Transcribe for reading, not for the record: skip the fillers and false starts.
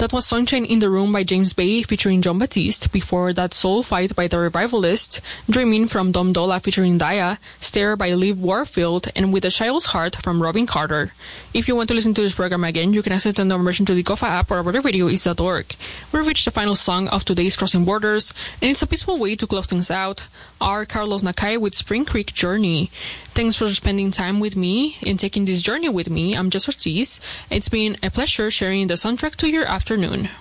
That was Sunshine in the Room by James Bay featuring John Batiste. Before that, Soul Fight by The Revivalist, Dreamin' from Dom Dolla featuring Daya, Stare by Liv Warfield, and With a Child's Heart from Robin Carter. If you want to listen to this program again, you can access the version to the Kofa app or radioradio.org. We've reached the final song of today's Crossing Borders, and it's a peaceful way to close things out. Our Carlos Nakai with Spring Creek Journey. Thanks for spending time with me and taking this journey with me. I'm Jess Ortiz. It's been a pleasure sharing the soundtrack to your afternoon.